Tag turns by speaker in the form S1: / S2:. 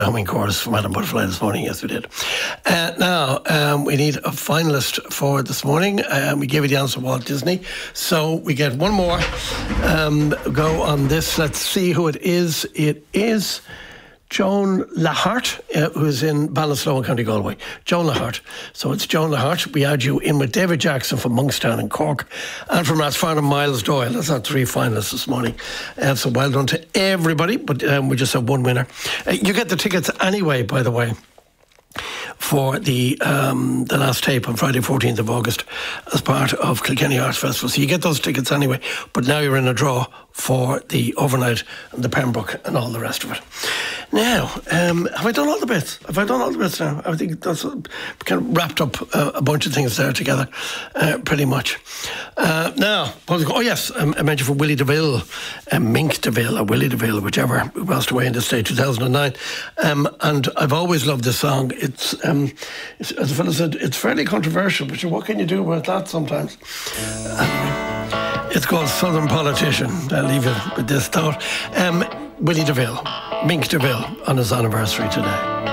S1: humming chorus from Madame Butterfly this morning. Yes, we did. Now, we need a finalist for this morning. We gave you the answer, Walt Disney. So we get one more go on this. Let's see who it is. It is Joan Lahart, who's in Ballinasloe in County Galway. Joan Lahart. So it's Joan Lahart. We had you in with David Jackson from Monkstown in Cork and from Rathfarnham, Miles Doyle. That's our three finalists this morning. So well done to everybody, but we just have one winner. You get the tickets anyway, by the way, for the last tape on Friday 14th of August as part of Kilkenny Arts Festival. So you get those tickets anyway, but now you're in a draw for the overnight and the Pembroke and all the rest of it. Now, have I done all the bits? Have I done all the bits now? I think that's kind of wrapped up a bunch of things there together, pretty much. Now, oh yes, I mentioned for Willie DeVille, Mink DeVille or Willie DeVille, whichever, who passed away in this day, 2009. And I've always loved this song. It's as a fellow said, it's fairly controversial, but what can you do about that sometimes? It's called Southern Politician. I'll leave you with this thought. Willie DeVille, Mink DeVille, on his anniversary today.